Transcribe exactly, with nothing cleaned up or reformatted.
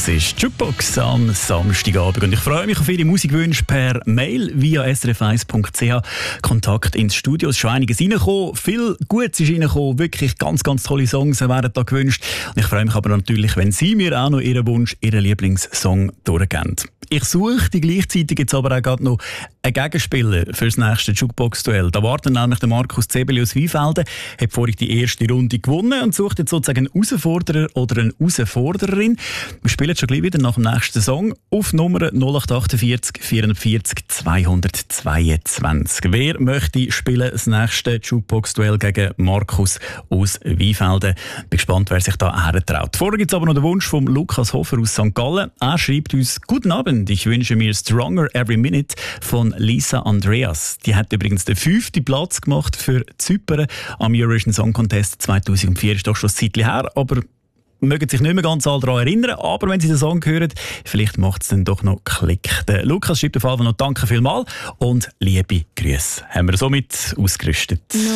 Das ist Jukebox am Samstagabend und ich freue mich auf Ihre Musikwünsche per Mail via s r f eins punkt c h. Kontakt ins Studio. Es ist schon einiges reingekommen. Viel Gutes ist reingekommen. Wirklich ganz, ganz tolle Songs werden da gewünscht. Und ich freue mich aber natürlich, wenn Sie mir auch noch Ihren Wunsch, Ihren Lieblingssong durchgeben. Ich suche die gleichzeitig jetzt aber auch gerade noch einen Gegenspieler für das nächste Jukebox-Duell. Da wartet nämlich der Markus Zebeli aus Weinfelden, hat vorhin die erste Runde gewonnen und sucht jetzt sozusagen einen Herausforderer oder eine Herausforderin. Wir spielen schon gleich wieder nach dem nächsten Song auf Nummer null acht achtundvierzig vierundvierzig zweihundertzweiundzwanzig. Wer möchte spielen das nächste Jukebox-Duell gegen Markus aus Weinfelden? Bin gespannt, wer sich da hertraut. Vorher gibt es aber noch den Wunsch von Lukas Hofer aus Sankt Gallen. Er schreibt uns: Guten Abend, ich wünsche mir Stronger Every Minute von Lisa Andreas. Die hat übrigens den fünften Platz gemacht für Zypern am Eurovision Song Contest zweitausendvier. Ist doch schon ein Zeitchen her, aber mögen sich nicht mehr ganz alle daran erinnern. Aber wenn Sie den Song hören, vielleicht macht es dann doch noch Klick. Der Lukas schreibt auf jeden Fall noch Danke vielmals und liebe Grüße. Haben wir somit ausgerüstet.